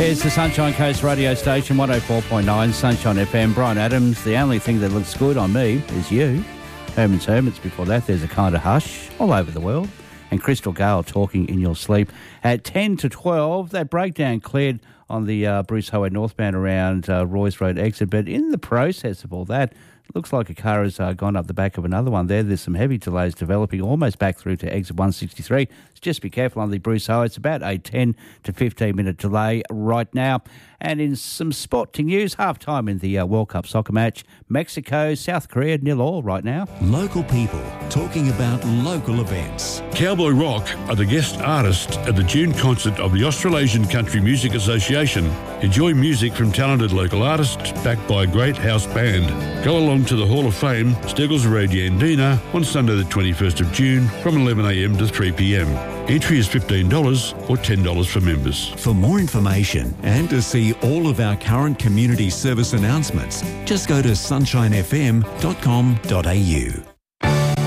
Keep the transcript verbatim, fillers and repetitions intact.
Here's the Sunshine Coast radio station, one oh four point nine, Sunshine F M. Brian Adams, the only thing that looks good on me is you. Herman's Hermits before that, there's a kind of hush all over the world. And Crystal Gale, Talking in Your Sleep. At ten to twelve, that breakdown cleared on the uh, Bruce Highway northbound around uh, Royce Road exit. But in the process of all that, it looks like a car has uh, gone up the back of another one there. There's some heavy delays developing almost back through to exit one sixty-three. So just be careful on the Bruce Highway. It's about a ten to fifteen minute delay right now. And in some sporting news, half-time in the uh, World Cup soccer match, Mexico, South Korea, nil all right now. Local people talking about local events. Cowboy Rock are the guest artists at the June concert of the Australasian Country Music Association. Enjoy music from talented local artists backed by a great house band. Go along to the Hall of Fame, Steggles Road, Yandina, on Sunday the twenty-first of June from eleven a m to three p m. Entry is fifteen dollars or ten dollars for members. For more information and to see all of our current community service announcements, just go to sunshine f m dot com dot a u.